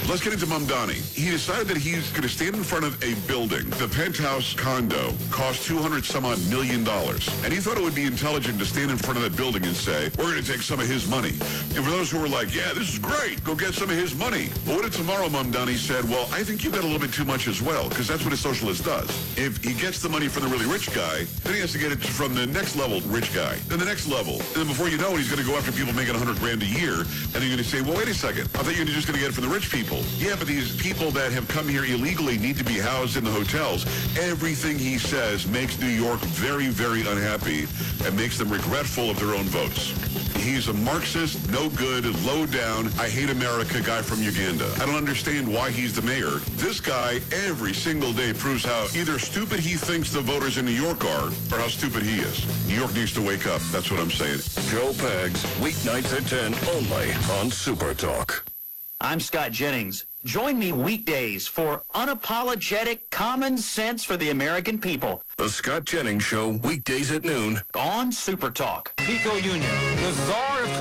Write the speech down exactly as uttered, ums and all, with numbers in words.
Let's get into Mamdani. He decided that he's going to stand in front of a building. The penthouse condo cost two hundred some odd million dollars. And he thought it would be intelligent to stand in front of that building and say, we're going to take some of his money. And for those who were like, yeah, this is great, go get some of his money. But what if tomorrow Mamdani said, well, I think you got a little bit too much as well, because that's what a socialist does. If he gets the money from the really rich guy, then he has to get it from the next level rich guy, then the next level. And then before you know it, he's going to go after people making one hundred grand a year, and you're going to say, well, wait a second, I thought you were just going to get it from the rich people. Yeah, but these people that have come here illegally need to be housed in the hotels. Everything he says makes New York very, very unhappy and makes them regretful of their own votes. He's a Marxist, no good, low down, I hate America guy from Uganda. I don't understand why he's the mayor. This guy every single day proves how either stupid he thinks the voters in New York are or how stupid he is. New York needs to wake up. That's what I'm saying. Joe Pags, weeknights at ten, only on Super Talk. I'm Scott Jennings. Join me weekdays for unapologetic common sense for the American people. The Scott Jennings Show, weekdays at noon On Super Talk. Pico Union, the czar of